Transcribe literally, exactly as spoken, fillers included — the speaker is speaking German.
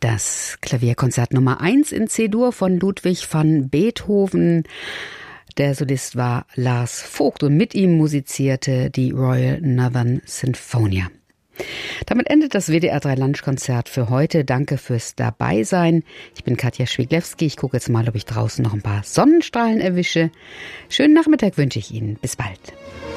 das Klavierkonzert Nummer eins in C-Dur von Ludwig van Beethoven. Der Solist war Lars Vogt und mit ihm musizierte die Royal Northern Sinfonia. Damit endet das W D R drei Lunchkonzert für heute. Danke fürs Dabeisein. Ich bin Katja Schwiglewski. Ich gucke jetzt mal, ob ich draußen noch ein paar Sonnenstrahlen erwische. Schönen Nachmittag wünsche ich Ihnen. Bis bald.